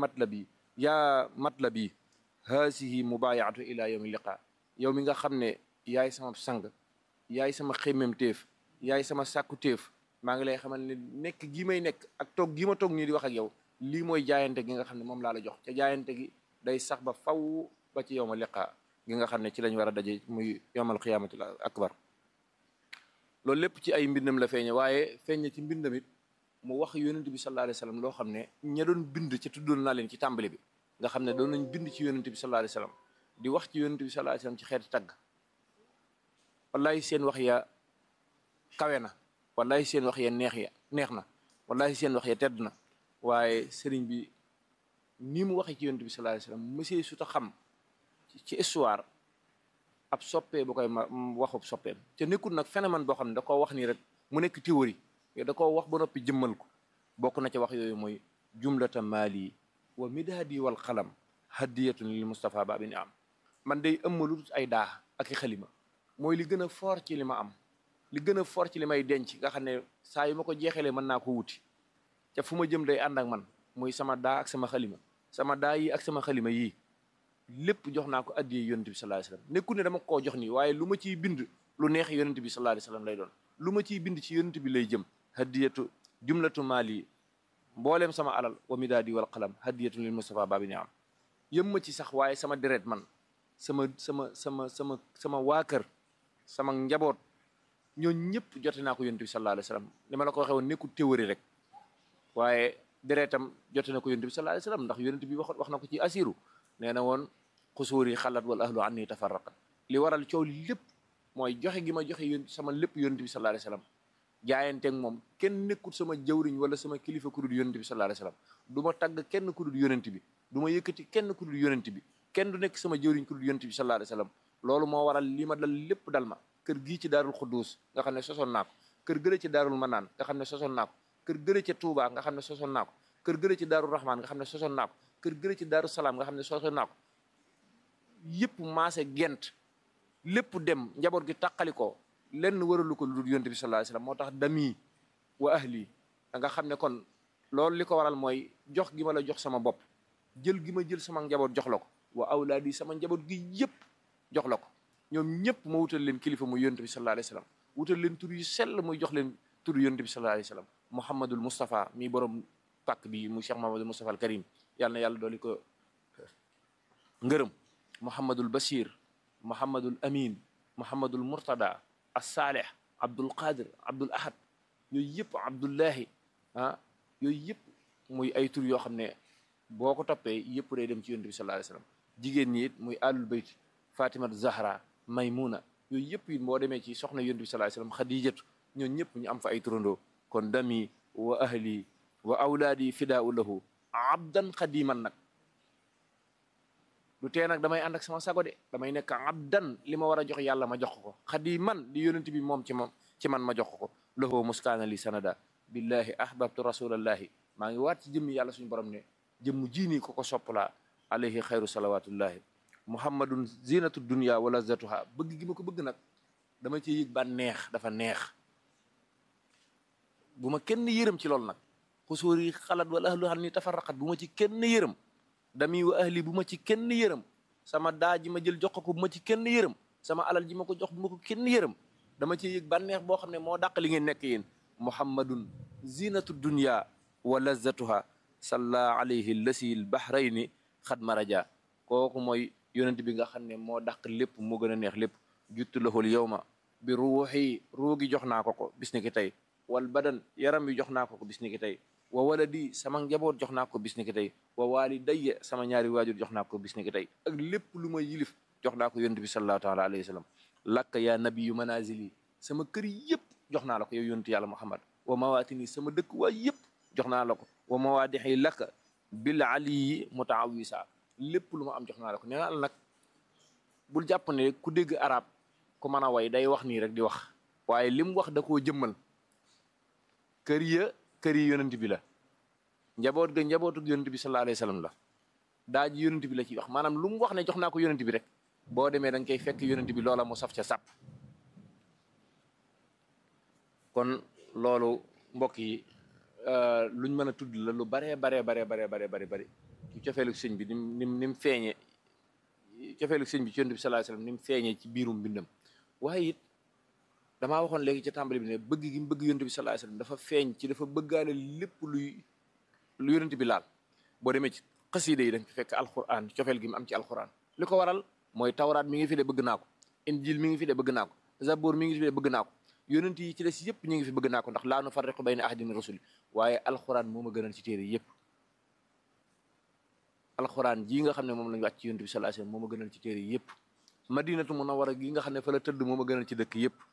matlabi haasihi mubayaatu ila yawmi liqa yow mi nga xam ne yaay sama sang yaay sama xemmem téef yaay sama sàkku téef maa ngi lay xamal ne nekk gi may nekk ak toog gi ma toog nii di wax ak yow lii mooy jaayante gi nga xam ne moom laa la jox ca jaayante gi day sax ba faw ba ci yawma liqa gi nga xam ne ci lañ war a daje muy yawmal qiyaamatil akbar loolu lépp ci ay mbindam la feeñe waaye feeñ ci mbindam it mu wax yonent bi sallallahu alayhi wasallam loo xam ne ña doon bind ci tuddoon naa leen ci tàmbali bi nga xam ne doon nañ bind ci yonent bi sallallahu alayhi wasallam di wax ci yonent bi sallallahu alayhi wasallam ci xeeti tagg wallahi seen wax ya kawe na wallahi seen wax ya neex na wallahi seen wax ya tedd na waaye sëriñ bi ni mu waxee ci yonent bi sallallahu alayhi wasallam monsieur su ta xam ci histoire ab soppee ba koy waxub soppeem te nekkul nag phénomène boo xam ne da koo wax nii rek mu nekk théorie da koo wax ba noppi jëmmal ko bokk na ca wax yooyu mooy jumlata maali wa midaadi wal xalam hadiyatun lil Mustafa ba bi ni am man day ëmmalu ay daa ak i xalima mooy li gën a fort ci li ma am li gën a fort ci li may denc nga xam ne saa yu ma ko jeexalee mën naa ko wuti te fu ma jëm day ànd ak man muy sama daa ak sama xalima sama daa yi ak sama xalima yii lépp jox naa ko addiyee yonent bi sallallahu alayhi wasallam nekku ne dama koo jox nii waaye lu ma ciy bind lu neex yonent bi sallallahu alayhi wasallam lay doon lu ma ciy bind ci yonent bi lay jëm hadiyatu jumlatu maali mbooleem sama alal wa midaadi wal qalam hadiyatu lil Mustafa baabi ni am yëm ma ci sax waaye sama deret man sama waa kër sama njaboot ñoo ñëpp jote naa ko yonent bi sallallahu alayhi wasallam ni ma la ko waxee woon nekkul théorie rek waaye deretam jote na ko yonent bi sallallahu alayhi wasallam ndax yonent bi wax na ko ci asiru nee na woon xusuuri xalat wal ahlu anni tafarraqat li waral coow li lépp mooy joxe gi ma joxe yón sama lépp yonent bi sallallahu alayhi wasallam jaayanteeg moom kenn nekkul sama jawriñ wala sama kilifa ku dul yonent bi sallallahu alayhi wasallam du ma tagg kenn ku dul yonent bi du ma yëkkati kenn ku dul yonent bi kenn du nekk sama jawriñ ku dul yonent bi sallallahu alayhi wasallam loolu moo waral li ma dal lépp dal ma kër gii ci daarul xuddus nga xam ne sosoon naa ko kër gële ci daarul manaan nga xam ne sosoon naa ko kër gële ci Touba nga xam ne sosoon naa ko kër gële ci daarul rahman nga xam ne sosoon naa ko kër gële ci daaru salaam nga xam ne sosoon naa ko yëpp maase gent lépp dem njaboot gi tàqali ko lenn waralu ko lu dul yonent bi sallallahu alayhi wasallam moo tax dami wa ahli da nga xam ne kon loolu li ko waral mooy jox gi ma la jox sama bopp jël gi ma jël sama njaboot jox la ko wa awlaadi sama njaboot gi yëpp jox la ko ñoom ñëpp ma wutal leen kilifa muy yonent bi sallallahu alayhi wasallam wutal leen tur yu sell muy jox leen tur yonent bi sallallahu alayhi wasallam Muhammadul Mustafa mi borom pàkk bi mu Cheikh Muhammadul Mustafa al Karim yàlla na yàlla dooli ko ngërëm Muhammadul Bashir Muhammadul Amin Muhammadul Murtada as-Salih Abdul Qadir Abdul Ahad yooyu yëpp Abdullahi yooyu yëpp muy ay tur yoo xam ne boo ko toppee yëpp day dem ci yonent bi sallallahu alayhi wasallam jigéen ñi it muy alul bayt Fatimatu Zahra Maymuna yooyu yëpp it boo demee ci soxna yonent bi sallallahu alayhi wasallam Xadijatu ñooñu ñëpp ñu am fa ay turandoo kon dami wa ahli wa awlaadi fidaau lahu abdan xadiman nag du tee nag damay ànd ak sama sago de damay nekk abdan li ma war a jox yàlla ma jox ko xadiman li yonent bi moom ci man ma jox ko lahu muskaana li sanada billahi ahbabtu rasulallahi maa ngi waat ci jëmmi yàlla suñu borom ne jëmm jiinii ko ko soppalaa alayhi xayru salawatullahi muhammadun zinatu dunya wa lazatuha bëgg gi ma ko bëgg nag dama ci yëg ba neex dafa neex bu ma kenn yërëm ci loolu nag xusóori xalat wala ahlu xal ni tafarraqat bu ma ci kenn yërëm dami wa ahli bu ma ci kenn yërëm sama daa ji ma jël jox ko bu ma ci kenn yërëm sama alal ji ma ko jox bu ma ko kenn yërëm dama ci yëg bànneex boo xam ne moo dàq li ngeen nekk yéen muhammadun zinatu dunya wa lazatuha salla alayhi lasil bahrayni xad maraja kooku mooy yonent bi nga xam ne moo dàq lépp moo gën a neex lépp juttu lahul yawma bi ruuxi ruugi jox naa ko bis ni ki tey wal badan yaram bi jox naa ko bis ni ki tey wa waladi sama njaboot jox naa ko bis ni ki tey wa walidayya sama ñaari waajur jox naa ko bis ni ki tey ak lépp lu ma yilif jox naa ko yonent bi sallallahu taala alayhi wa sallam lakka yaa nabiyu manazili sama kër yëpp jox naa la ko yow yonent yàlla muhammad wa mawatini sama dëkk waay yëpp jox naa la ko wa mawadixi lakka bil aliyi mutaawisa lépp lu ma am jox naa la ko nee naa la nag bul jàpp ne ku dégg arab ku mën a way day wax nii rek di wax waaye li mu wax da koo jëmmal kër yi yonent bi la njaboot ga njabootu yonent bi sallallahu alayhi wa sallam la daa ji yonent bi la ciy wax maanaam lu mu wax ne jox naa ko yonent bi rek boo demee da nga koy fekk yonent bi loola mu saf ca sàpp kon loolu mbokk yi luñ mën a tudd la lu baree bari ci cofeelu sëñ bi ni mu feeñee cofeelu sëñ bi ci yonent bi sallallahu alayhi wa sallam ni mu feeñee ci biirum mbindam waaye it damaa waxoon léegi ca tàmbali bi ne bëgg gi mu bëgg yonent bi sallallahu alayhi wa sallam dafa feeñ ci dafa bëggaale lépp lu yonent bi laal boo demee ci xasida yi da nga fi fekk alquran cofeel gi mu am ci alquran li ko waral mooy tawraat mi ngi fi de bëgg naa ko injil mi ngi fi de bëgg naa ko zabur mi ngi fi de bëgg naa ko yonent yi ci des yëpp ñu ngi fi bëgg naa ko ndax laa nufarriqu bayna ahadin min rusuli waaye alquran moo ma gënal ci téere yëpp alquran jii nga xam ne moom lañu wàcc ci yonent bi sallallahu alayhi wa sallam moo ma gënal ci téere yëpp madinatu munawwara gi nga xam ne fa la tëdd moo ma gënal ci dëkk yëpp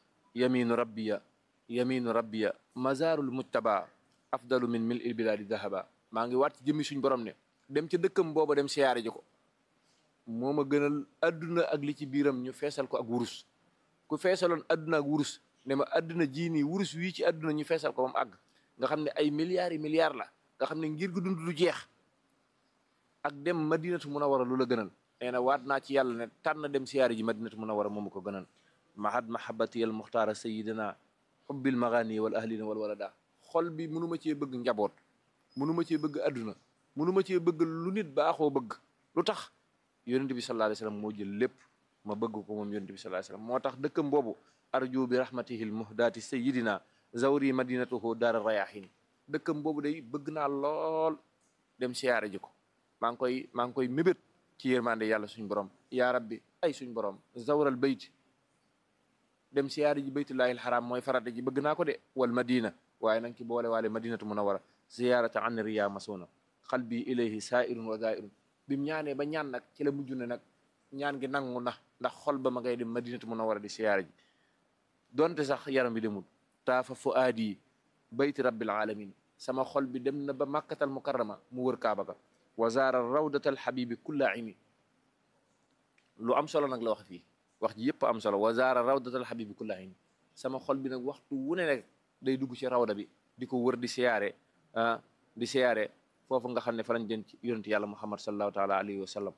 yaminu rabbiya mazarul mujtaba afdalu min mil il biladi dahaba maa ngi waat ci jëmmi suñ borom ne dem ca dëkkam booba dem siyaare ji ko moo ma gënal adduna ak li ci biiram ñu feesal ko ak wurus ku feesaloon adduna ak wurus ne ma adduna jii nii wurus wii ci adduna ñu feesal ko ba mu àgg nga xam ne ay milliards la nga xam ne ngir gu dund du jeex ak dem madinatu munawwara lu la gënal nee na waat naa ci yàlla ne tànn dem siyaare ji madinatu munawwara moomu ko gënal mahad mahabati al muxtaara sayidina xubbil magani wal ahlina wal walada xol bi mënuma cee bëgg njaboot mënuma cee bëgg adduna mënuma cee bëgg lu nit baaxoo bëgg lu tax yonent bi sallallahu alayhi wa sallam moo jël lépp ma bëgg ko moom yonent bi sallallahu alayhi wa sallam moo tax dëkkam boobu arju bi rahmatihil muhdaati sayidina zawri madinatuhu daara rayahin dëkkam boobu day bëgg naa lool dem siyaare ji ko maa ngi koy mébét ci yërmande yàlla suñ borom yaa rabbi ay suñ borom zawral bayt dem siyaare ji baytullahil haram mooy farata ji bëgg naa ko de wal madina waaye nanga ci boole waale madinatu munawwara ziyarata an riya masuna qalbi ilayhi saa'irun wa zaa'irun bi mu ñaanee ba ñaan nag ci la mujj ne nag ñaan gi nangu na ndax xol ba ma ngay dem madinatu munawwara di siyaare ji donte sax yaram bi demul taafa fuaadi bayti rabbil alamin sama xol bi dem na ba makkatal mukarrama mu wër kaaba ga wa zaara rawdatal habibi kulla ayni lu am solo nag la wax fii wax ji yëpp am solo wa zaara rawdatal habibi kulla ayni sama xol bi nag waxtu wu ne rek day dugg ci rawda bi di ko wër di siyaare foofu nga xam ne fa lañ jën ci yonent yàlla muhammad sallallahu taala alayhi wa sallam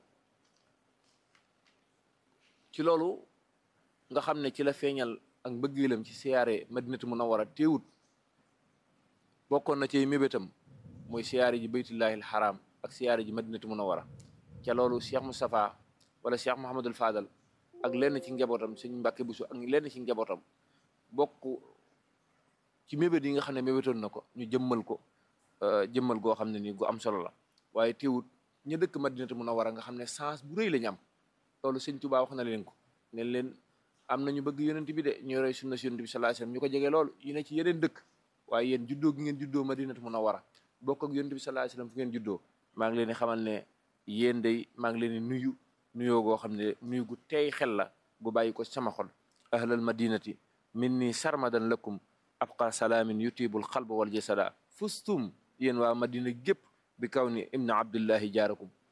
ci loolu nga xam ne ci la feeñal ak mbëggeelam ci siyaare madinatu munawwara teewut bokkoon na ci mébétam mooy siyaare ji baytullahil haram ak siyaare ji madinatu munawwara ca loolu cheikh moustapha wala cheikh mohamadul fadal ak lenn ci njabootam sëñ Mbàkke Buso ak lenn ci njabootam bokk ci mébét yi nga xam ne mébétoon na ko ñu jëmmal goo xam ne nii gu am solo la waaye teewut ñu dëkk madinatu munawwara nga xam ne chance bu rëy la ñu am loolu sëñ Tuubaa wax na leen ko ne leen am nañu bëgg yonent bi de ñu roy sunna si yonent bi sallallahu alayhi wasallam ñu ko jege loolu yi ne ci yeneen dëkk waaye yéen juddoo gi ngeen juddoo madinatu munawwara bokk ak yonent bi sallallahu alayhi wasallam fu ngeen juddoo maa ngi leen di xamal ne yéen day maa ngi leen di nuyoo goo xam ne nuyu gu tey xel la gu bàyyi ko sama xol ahlal madinati minni sarmadan lakum abqa salaamin yutibul qalba wal jasada fustum yéen waa madina gépp bi kaw ni ibna abdullahi jaarakum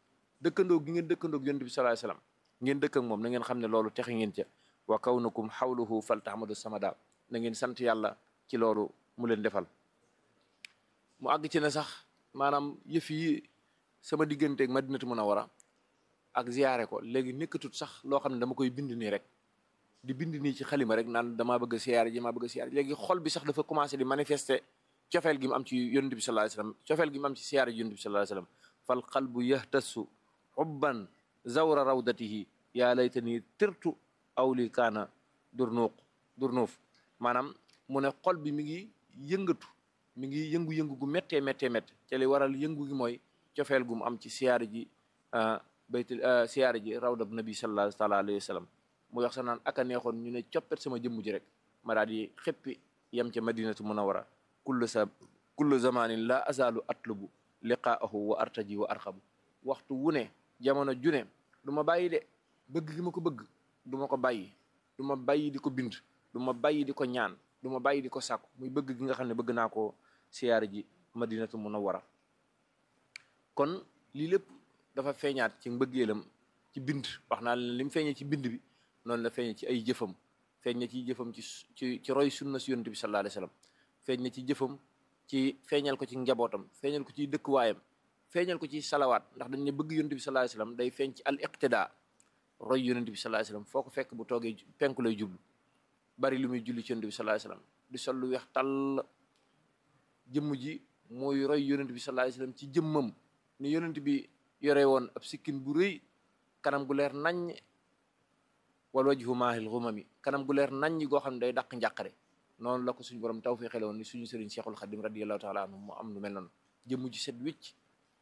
dëkkandoo gi ngeen dëkkandoo ak yonent bi sallallahu alayhi wasallam ngeen dëkk ak moom na ngeen xam ne loolu texe ngeen ca wa kawnukum xawluhu fal tahmadu samada na ngeen sant yàlla ci loolu mu leen defal. mu àgg ci ne sax maanaam yëf yi sama digganteeg Madinatu Munawwara ak ziyaare ko léegi nekkatut sax loo xam ne dama koy bind nii rek di bind nii ci xalima rek naan damaa bëgg a siyaare ji maa bëgg a siyaare léegi xol bi sax dafa commencé di manifester cofeel gi mu am ci yonent bi sallallahu alayhi wasallam cofeel gi mu am ci siyaare ji yonent bi sallallahu alayhi wasallam fal qalbu yahtassu hubban zawra rawdatihi yaa laytani tirtu aw li kaana durnuuf maanaam mu ne xol bi mi ngi yëngatu mi ngi yëngu-yëngu gu méttee ca li waral yëngu gi mooy cofeel gu mu am ci siyaare ji baytul siyaare ji rawdab nabi sallallahu alayhi wasallam mu wax sax naan aka neexoon ñu ne coppet sama jëmm ji rek ma daal di xéppi yem ca Madinatu Munawwara kullu zamanin la azalu atlubu liqaahu wa artaji wa arxabu waxtu wu ne jamono ju ne du ma bàyyi de bëgg gi ma ko bëgg du ma ko bàyyi du ma bàyyi di ko bind du ma bàyyi di ko ñaan du ma bàyyi di ko sàkku muy bëgg gi nga xam ne bëgg naa ko siyaare ji Madinatu Munawwara kon lii lépp dafa feeñaat ci mbëggeelam ci bind wax naa leen li mu feeñee ci bind bi noonu la feeñee ci ay jëfam feeñ na ci jëfam ci roy sunna si yonent bi sallallahu alayhi wasallam feeñ na ci jëfam ci feeñal ko ci njabootam feeñal ko ci dëkkuwaayam feeñal ko ci salawaat ndax dañ ne bëgg yonent bi sallallahu alayhi wasallam day feeñ ci al iqtida roy yonent bi sallallahu alayhi wasallam foo ko fekk bu toogee penku lay jublu bari lu muy julli ci yonent bi sallallahu alayhi wasallam di sol lu weex tàll jëmm ji mooy roy yonent bi sallallahu alayhi wasallam ci jëmmam ni yonent bi yore woon ab sikkin bu rëy kanam gu leer naññ wal wajhu maahil ghumami kanam gu leer naññ goo xam ne day dàq njàqare noonu la ko suñu borom tawfiixale woon ni suñu sëriñ Cheikhul Khadim radiyallahu ta'ala anhu mu am lu mel noonu jëmm ji set wicc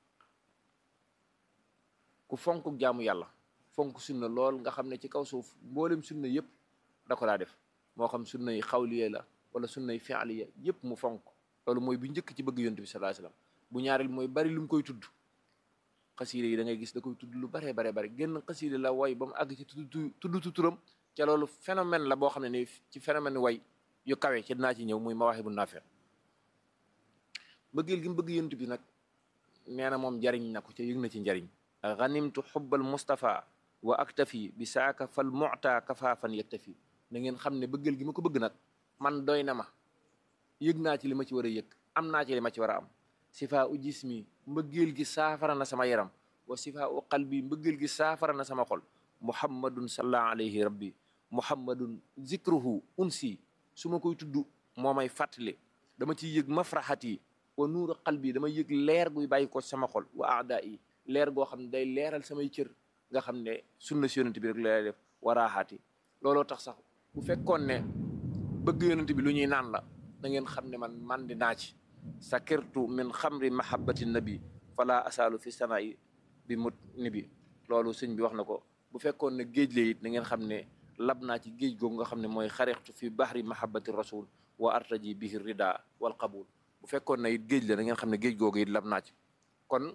ku fonk jaamu yàlla fonk sunna lool nga xam ne ci kaw suuf mboolem sunna yëpp da ko daa def moo xam sunna yi xawliya la wala sunna yi fi'liya yëpp mu fonk loolu mooy bu njëkk ci bëgg yonent bi sallallahu alayhi wasallam bu ñaareel mooy bari lu mu koy tudd xasiida yi da ngay gis da koy tudd lu bare génn xasiida la way ba mu àgg ci tudd turam ca loolu phénomène la boo xam ne ni ci phénomène way yu kawe ci dinaa ci ñëw muy Mawaahibu Naafi' bëggeel gi mu bëgg yonent bi nag nee na moom jariñ na ko ca yëg na ci njariñ ganimtu xubbal Mustafa wa aktafi bi saaka fal mu'ta kafaafan yaktafi na ngeen xam ne bëggeel gi ma ko bëgg nag man doy na ma yëg naa ci li ma ci war a yëg am naa ci li ma ci war a am sifaa u jismi mbëggeel gi saafara na sama yaram wa sifaa u qalbi mbëggeel gi saafara na sama xol muhammadun sallallahu alayhi rabbi muhammadun zikruhu unsi su ma koy tudd moo may fàttali dama ciy yëg mafraxat yi wa nuuru qalbi dama yëg leer guy bàyyi ko sama xol wa aada yi leer goo xam ne day leeral samay cër nga xam ne sunna si yonent bi rek lay def waraaxaati looloo tax sax bu fekkoon ne bëgg yonent bi lu ñuy naan la da ngeen xam ne man di naa ci sakirtu min xamri mahabbati nabi fala asaalu fi sanaa'i bi mut ni bi loolu sëñ bi wax na ko bu fekkoon ne géej la it da ngeen xam ne lab naa ci géej googu nga xam ne mooy xarixtu fi bahri mahabbati rasul wa artaji bihi rida wal qabul bu fekkoon ne it géej la da ngeen xam ne géej googu it lab naa ci kon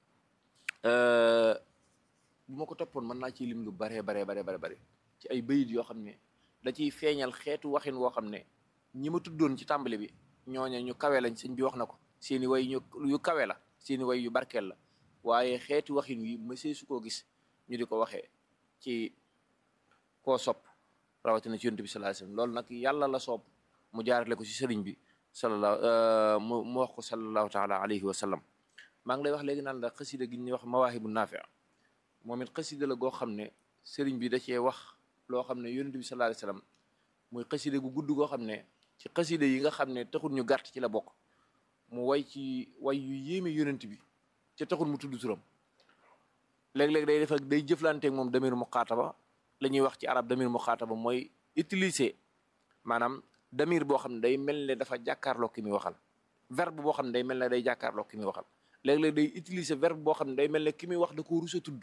bu ma ko toppoon mën naa ciy lim lu bare ci ay bayit yoo xam ne da ciy feeñal xeetu waxin woo xam ne ñi ma tuddoon ci tàmbali bi ñooña ñu kawe lañ sëñ bi wax na ko seeni way yu kawe la seeni way yu barkeel la waaye xeetu waxin wi mësee su koo gis ñu di ko waxee ci koo sopp rawatina ci yonent bi sallallahu alayhi wasallam loolu nag yàlla la soob mu jaarale ko ci sëriñ bi mu wax ko sallallahu taala alayhi wa sallam maa ngi lay wax léegi naan la xasida gi ñuy wax Mawaahibu Naafi' moom it xasida la goo xam ne sëriñ bi da cee wax loo xam ne yonent bi sallallahu alayhi wasallam muy xasida gu gudd goo xam ne ci xasida yi nga xam ne taxul ñu gàtt ci la bokk mu way ci way yu yéeme yonent bi ca taxul mu tudd turam léeg-léeg day def ak day jëflanteeg moom damir muxaataba la ñuy wax ci arab damir muxaataba mooy utiliser maanaam damir boo xam ne day mel ne dafa jàkkaarloo ki muy waxal verbe boo xam ne day mel ne day jàkkaarloo ki muy waxal léeg-léeg day utiliser verbe boo xam ne day mel ne ki muy wax da ko rus a tudd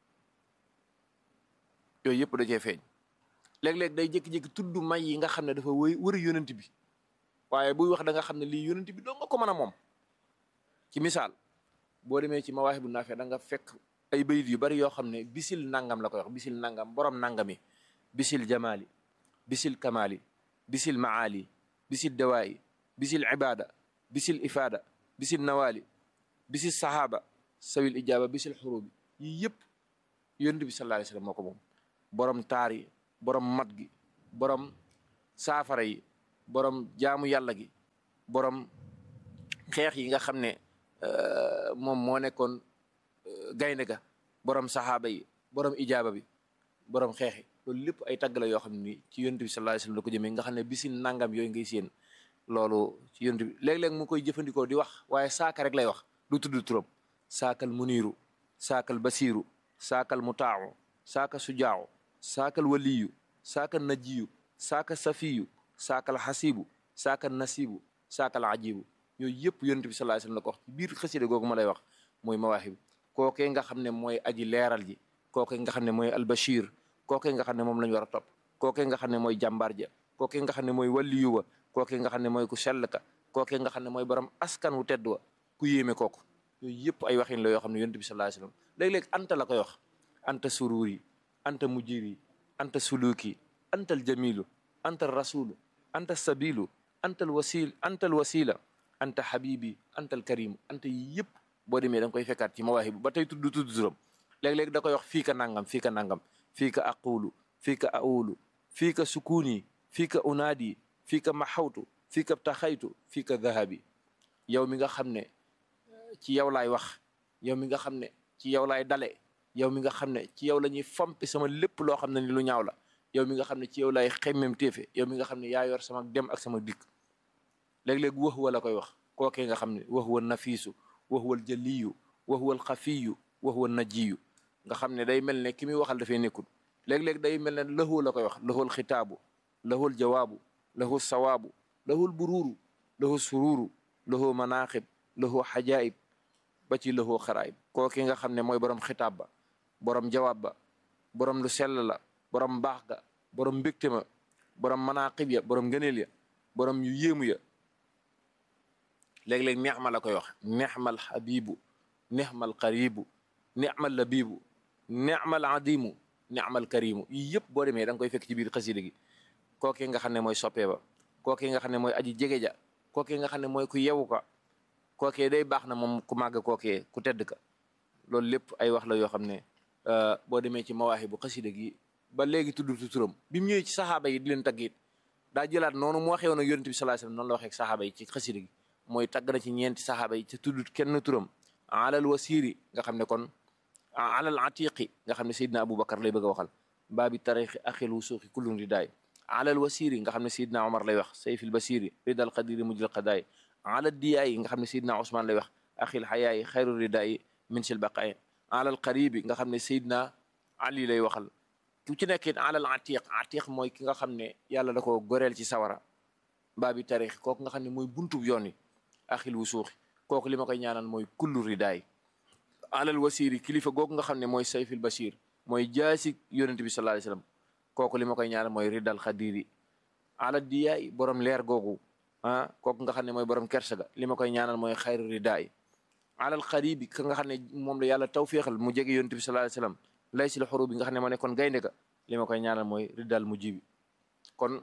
yooyu yëpp da cee feeñ léeg-léeg day jékki-jékki tudd may yi nga xam ne dafa wëri yonent bi waaye buy wax da nga xam ne lii yonent bi doo nga ko mën a moom ci misaal boo demee ci Mawaahibu Naafi' da nga fekk ay bayit yu bari yoo xam ne bisil nangam la koy wax bisil nangam borom nangami bisil jamaali bisil kamaali bisil maali bisil dawaayi bisil ibaada bisil ifaada bisil nawaali bisil sahaaba sawil ijaaba bisil xurubi yii yëpp yonent bi sallallahu alayhi wasallam moo ko moom. borom taar yi, borom mat gi, borom saafara yi, borom jaamu yàlla gi, borom xeex yi nga xam ne moom moo nekkoon gaynde ga, borom saxaaba yi, borom ijaaba bi, borom xeex yi. loolu lépp ay tagg la yoo xam ne nii ci yonent bi sallallahu alayhi wasallam la ko jëmee nga xam ne bisi nangam yooyu ngay séen loolu ci yonent bi léeg-léeg mu koy jëfandikoo di wax waaye saaka rek lay wax du tudd turam. saakal muniiru, saakal basiiru, saakal mutaawu, saaka sujaawu, saakal waliyu, saakal najiyu, saaka safiyu, saakal xasibu, saakal nasibu, saakal ajibu. yooyu yëpp yonent bi sallallahu alayhi wasallam la ko wax ci biir xasida googu ma lay wax mooy mawaahibu. kookee nga xam ne mooy aji leeral ji, kookee nga xam ne mooy albashir, kookee nga xam ne moom la ñu war a topp, kookee nga xam ne mooy jàmbaar ja, kookee nga xam ne mooy waliyu wa, kookee nga xam ne mooy ku sell ka, kookee nga xam ne mooy borom askan wu tedd wa, ku yéeme kooku. yooyu yëpp ay waxin la yoo xam ne yonent bi sallallahu alayhi wasallam léeg-léeg anta la koy wax. anta sururi, anta mujiri, anta suluki, anta aljamilu, anta rasulu, anta sabilu, anta alwasila, anta habibi, anta alkarimu. anta yi yëpp boo demee da nga koy fekkaat ci mawaahibu ba tey tudd turam. léeg-léeg da koy wax fii ka nangam, fii ka nangam, fii ka aqulu, fii ka aulu, fii ka sukuni, fii ka unaadi, fii ka maxawtu, fii ka taxaytu, fii ka dahabi. yow mi nga xam ne ci yow laay wax, yow mi nga xam ne ci yow laay dale, yow mi nga xam ne ci yow la ñuy fompi sama lépp loo xam ne ni lu ñaaw la, yow mi nga xam ne ci yow laay xemmem téefe, yow mi nga xam ne yaa yor sama dem ak sama dikk. léeg-léeg wax wala koy wax kookee nga xam ne wax wa nafiisu, wax wal jaliyu, wax wal xafiyu, wax wal najiyu. nga xam ne day mel ne ki muy waxal dafay nekkul. léeg-léeg day mel ne lahu la koy wax, lahul xitaabu, lahul jawaabu, lahu sawaabu, lahul buruuru, lahu suruuru, lahu manaaxib, lahu xajaayib, ba ci lahu xaraayib. kooki nga xam ne mooy borom xitaab ba, borom jawaab ba, borom lu sell la, borom baax ga, borom mbégte ma, borom manaaxib ya, borom ngëneel ya, borom yu yéemu ya. léeg-léeg neexma la koy wax, neexmal xabibu, neexmal qaribu, neexmal labibu, neexmal adimu, neexmal karimu. yii yëpp boo demee da nga koy fekk ci biir xasida gi. kooki nga xam ne mooy soppee ba, kooki nga xam ne mooy aji jege ja, kooki nga xam ne mooy ku yewu ka, kookee day baax na moom ku màgg kookee ku tedd ka. loolu lépp ay wax la yoo xam ne boo demee ci mawaahibu xasida gi ba léegi tudd turam. bi mu ñëwee ci saxaaba yi di leen tagg it daa jëlaat noonu mu waxee woon ak yonent bi sallallahu alayhi wasallam noonu la waxee ak saxaaba yi ci xasida gi. mooy tagg na ci ñeenti saxaaba yi te tudd kenn turam. alal wasiri nga xam ne kon alal atiqi nga xam ne Seydina Aboubacar lay bëgg a waxal. baabi tarixi axil wusuuqi kullun ridaay. alal wasiri nga xam ne Seydina Omar lay wax sayfil basiri ridal qadiri mujjil qadaay. alal diyaay nga xam ne Seydina Ousmane lay wax axil xayaayi xayru ridaay min sil baqaay. alal qaribi nga xam ne Seydina Ali lay waxal. ku ci nekkit alal atiq mooy ki nga xam ne yàlla da ko goreel ci sawara. baabi tarixi kooku nga xam ne mooy buntub yoon wi axil wusuuqi kooku li ma koy ñaanal mooy kullu ridaay. alal wasiri kilifa googu nga xam ne mooy sayfil basir mooy jaasi yonent bi sallallahu alayhi wasallam kooku li ma koy ñaanal mooy ridal xadiri. alal diyaay borom leer googu kooku nga xam ne mooy borom kersa ga li ma koy ñaanal mooy xayru ridaay. alal xaribi ka nga xam ne moom la yàlla tawféexal mu jege yonent bi sallallahu alayhi wasallam lay si la xuru bi nga xam ne moo nekkoon gaynde ga li ma koy ñaanal mooy ridal mujibi. kon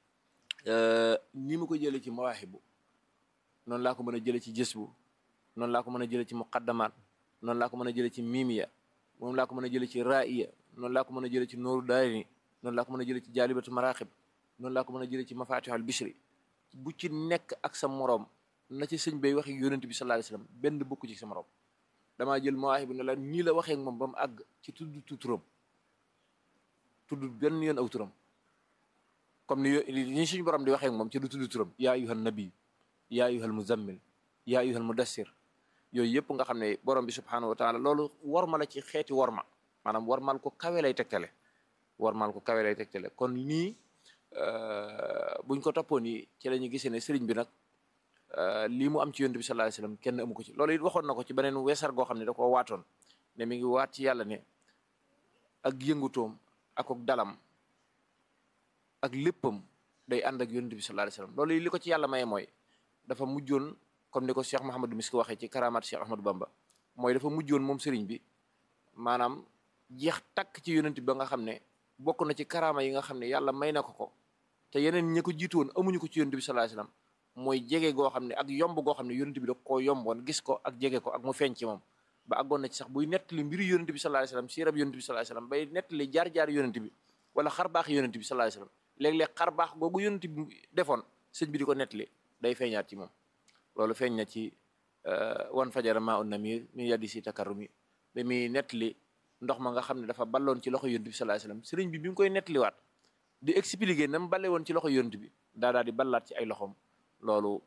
ni ma ko jëlee ci mawaahibu noonu laa ko mën a jëlee ci jësbu, noonu laa ko mën a jëlee ci muqaddamaat, noonu laa ko mën a jëlee ci miimiya, moom laa ko mën a jëlee ci raiya, noonu laa ko mën a jëlee ci nooru daayni, noonu laa ko mën a jëlee ci jaalibatu maraqib, noonu laa ko mën a jëlee ci mafatihul bishri. bu ci nekk ak sa moroom na ci sëñ bay waxee yonent bi sallallahu alayhi wasallam benn bokku ci sa moroom. damaa jël mawaahibu ne la nii la waxee ak moom ba mu àgg ci tudd turam tudd benn yoon aw turam comme ni suñu borom di waxee ak moom ci du tudd turam. yaa ayyuhan nabi, yaa ayyuhal muzammil, yaa ayyuhal mudassir. yooyu yëpp nga xam ne borom bi subhanahu wa taala loolu warma la ci xeeti warma maanaam warmal ko kawe lay tegtale, warmal ko kawe lay tegtale. kon nii buñ ko toppoon yi ci la ñu gisee ne sëriñ bi nag lii mu am ci yonent bi sallallahu alayhi wasallam kenn amu ko ci. loolu it waxoon na ko ci beneen weesar goo xam ne da koo waatoon ne mi ngi waat ci yàlla ne ak yëngutoom ak dalam ak léppam day ànd ak yonent bi sallallahu alayhi wasallam. loolu li ko ci yàlla maye mooy dafa mujjoon comme ni ko Cheikh Mouhamadou Miski waxee ci karamaat Cheikh Ahmadou Bamba mooy dafa mujjoon moom sëriñ bi maanaam jeex takk ci yonent bi ba nga xam ne bokk na ci karama yi nga xam ne yàlla may na ko te yeneen ñi ko jiitu woon amuñu ko ci yonent bi sallallahu alayhi wasallam mooy jege goo xam ne ak yomb goo xam ne yonent bi da koo yomboon gis ko ak jege ko ak mu feeñ ci moom. ba àggoon na ci sax buy nettali mbiri yonent bi sallallahu alayhi wasallam siirab yonent bi sallallahu alayhi wasallam bay nettali jaar-jaar yonent bi wala xarbaax yonent bi sallallahu alayhi wasallam léeg-léeg xarbaax googu yonent bi defoon sëñ bi di ko nettali day feeñaat ci moom loolu feeñ na ci wan fajara maa un namir min yaddi si takarrumi ba muy nettali ndox ma nga xam ne dafa balloon ci loxo yonent bi sallallahu alayhi wasallam sëriñ bi mi ngi koy nettaliwaat di expliquer na mu balle woon ci loxo yonent bi daal di ballaat ci ay loxoom loolu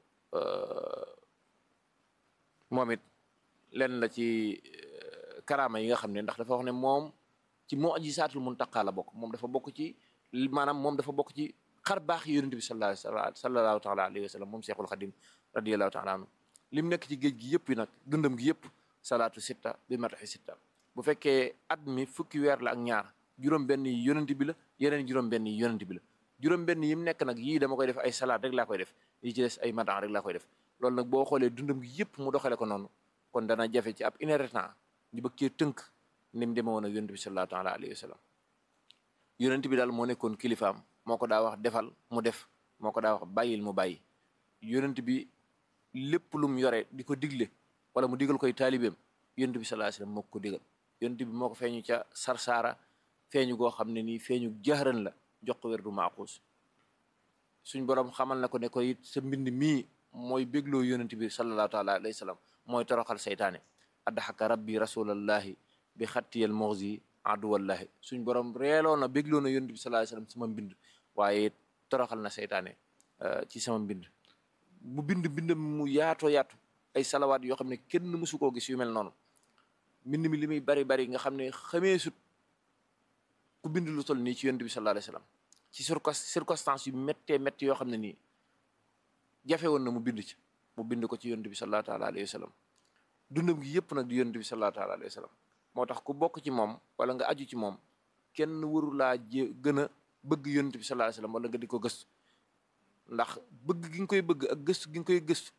moom it lenn la ci karaama yi nga xam ne ndax dafa wax ne moom ci mu'jizaatul muntaqa la bokk moom dafa bokk ci maanaam moom dafa bokk ci xar baax yonent bi sallallahu taala alayhi wa sallam moom Seexul Xadim radiyallahu taala anhu li mu nekk ci géej gi yëpp yi nag dundam gi yëpp salaatu sitta bi mataxi sitta bu fekkee at mi fukki weer la ak ñaar juróom-benn yi yonent bi la yeneen juróom-benn yi yonent bi la juróom-benn yi mu nekk nag yii dama koy def ay salaat rek laa koy def yi ci des ay matan rek laa koy def loolu nag boo xoolee dundam gi yëpp mu doxale ko noonu kon dana jafe ci ab inhéritant ñu bëgg cee tënk ni mu demee woon ak yonent bi sallallahu taala alayhi wa sallam yonent bi daal moo nekkoon kilifaam moo ko daa wax defal mu def moo ko daa wax bàyyil mu bàyyi yonent bi lépp lu mu yore di ko digle wala mu digal koy taalibeem yonent bi sallallahu alayhi wa sallam moo ko digal yonent bi moo ko feeñu ca sarsaara feeñu goo xam ne nii feeñu jaxëran la jox ko wér du maaxuus suñ borom xamal na ko ne ko it sa mbind mii mooy bégloo yonent bi sallallahu taala alayhi wa sallam mooy toroxal seytaane addaxaka rabbi rasulallahi bi xattiyal moxsi aduwallahi suñ borom reeloo na bégloo na yonent bi sallallahu alayhi wa sallam sama mbind waaye toroxal na seytaane ci sama mbind mu bind mu yaatoo yaatu ay salawaat yoo xam ne kenn mësu koo gis yu mel noonu mbind mi li muy bari nga xam ne xamee sut ku bind lu toll nii ci yonent bi sallallahu alayhi wasallam ci circonstance yu métti yoo xam ne nii jafe woon na mu bind ko ci yonent bi sallallahu taala alayhi wasallam dundam gi yëpp nag di yonent bi sallallahu taala alayhi wasallam moo tax ku bokk ci moom wala nga aju ci moom kenn waru laa gën a bëgg yonent bi sallallahu alayhi wasallam wala nga di ko gëstu ndax bëgg gi nga koy bëgg ak gëstu gi nga koy gëstu